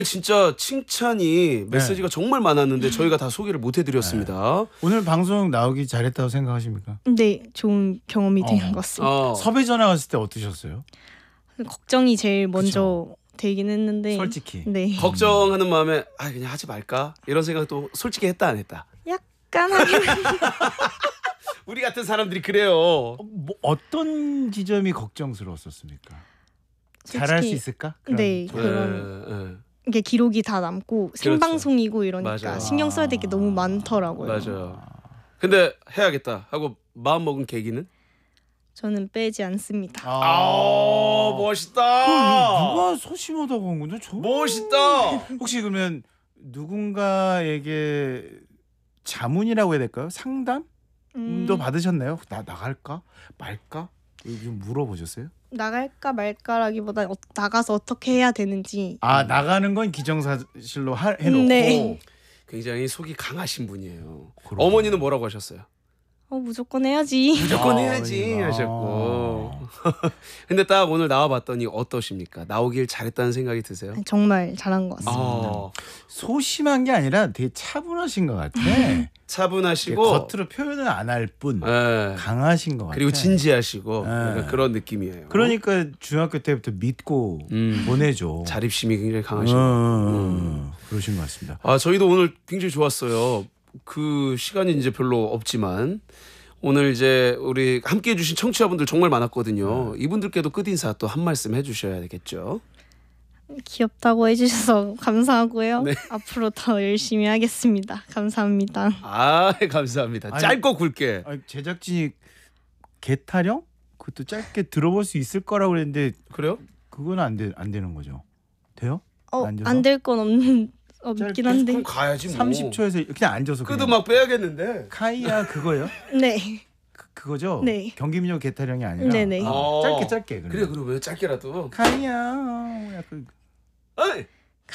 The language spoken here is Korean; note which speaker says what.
Speaker 1: 진짜 칭찬이 메시지가 정말 많았는데 저희가 다 소개를 못 해드렸습니다.
Speaker 2: 오늘 방송 나오기 잘했다고 생각하십니까?
Speaker 3: 네, 좋은 경험이 된 것 같습니다.
Speaker 2: 섭외 전화 왔을 때 어떠셨어요?
Speaker 3: 걱정이 제일 먼저 되긴 했는데
Speaker 2: 솔직히.
Speaker 3: 네.
Speaker 1: 걱정하는 마음에 그냥 하지 말까 이런 생각도 솔직히 했다 안 했다.
Speaker 3: 약간 하긴
Speaker 1: 우리 같은 사람들이 그래요.
Speaker 2: 뭐 어떤 지점이 걱정스러웠었습니까? 잘할 수 있을까?
Speaker 3: 네, 그런 이게 기록이 다 남고 생방송이고 이러니까
Speaker 1: 맞아요.
Speaker 3: 신경 써야 될 게 너무 많더라고요.
Speaker 1: 맞아요. 근데 해야겠다 하고 마음 먹은 계기는?
Speaker 3: 저는 빼지 않습니다.
Speaker 1: 멋있다.
Speaker 2: 누가 소심하다고 한 건데?
Speaker 1: 멋있다.
Speaker 2: 혹시 그러면 누군가에게 자문이라고 해야 될까요? 상담도 받으셨나요? 나갈까 말까? 좀 물어보셨어요?
Speaker 3: 나갈까 말까라기보다 나가서 어떻게 해야 되는지.
Speaker 2: 나가는 건 기정사실로 해놓고.
Speaker 3: 네.
Speaker 1: 굉장히 속이 강하신 분이에요.
Speaker 2: 그러게요.
Speaker 1: 어머니는 뭐라고 하셨어요?
Speaker 3: 무조건 해야지.
Speaker 1: 무조건 해야지 하셨고. 근데 딱 오늘 나와봤더니 어떠십니까? 나오길 잘했다는 생각이 드세요?
Speaker 3: 정말 잘한 것 같습니다.
Speaker 2: 소심한 게 아니라 되게 차분하신 것 같아.
Speaker 1: 차분하시고
Speaker 2: 겉으로 표현을 안 할 뿐 강하신 것 같아.
Speaker 1: 그리고 진지하시고 약간 그런 느낌이에요.
Speaker 2: 그러니까 중학교 때부터 믿고 보내줘.
Speaker 1: 자립심이 굉장히 강하시고
Speaker 2: 그러신 것 같습니다.
Speaker 1: 저희도 오늘 굉장히 좋았어요. 그 시간이 이제 별로 없지만 오늘 이제 우리 함께해 주신 청취자분들 정말 많았거든요. 이분들께도 끝인사 또 한 말씀 해주셔야 되겠죠.
Speaker 3: 귀엽다고 해주셔서 감사하고요. 앞으로 더 열심히 하겠습니다. 감사합니다.
Speaker 1: 감사합니다. 짧고 굵게.
Speaker 2: 제작진이 개타령? 그것도 짧게 들어볼 수 있을 거라고 그랬는데
Speaker 1: 그래요?
Speaker 2: 그건 안 되는 거죠? 돼요?
Speaker 3: 안 될 건 없긴 한데.
Speaker 1: 그럼 가야지 뭐.
Speaker 2: 30초에서 그냥 앉아서
Speaker 1: 끄도 막 빼야겠는데.
Speaker 2: 카이야 그거요?
Speaker 3: 네.
Speaker 2: 그거죠?
Speaker 3: 네.
Speaker 2: 경기민요 개타령이 아니라.
Speaker 3: 네네.
Speaker 2: 짧게.
Speaker 1: 그래 왜 짧게라도.
Speaker 2: 카이야. 약간.
Speaker 1: 어이